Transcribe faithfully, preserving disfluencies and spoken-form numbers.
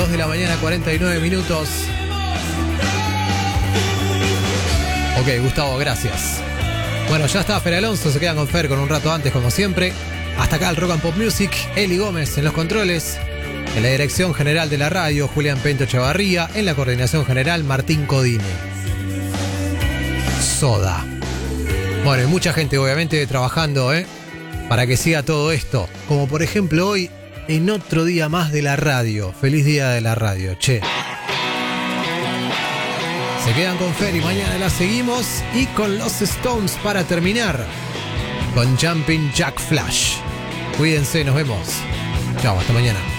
dos de la mañana, cuarenta y nueve minutos. Ok, Gustavo, gracias. Bueno, ya está Fer Alonso, se quedan con Fer con un rato antes, como siempre. Hasta acá el Rock and Pop Music, Eli Gómez en los controles. En la dirección general de la radio, Julián Pento Chavarría. En la coordinación general, Martín Codine. Soda. Bueno, y mucha gente obviamente trabajando, ¿eh? Para que siga todo esto. Como por ejemplo hoy, en otro día más de la radio. Feliz día de la radio, che. Se quedan con Fer y mañana la seguimos. Y con los Stones para terminar. Con Jumping Jack Flash. Cuídense, nos vemos. Chao, hasta mañana.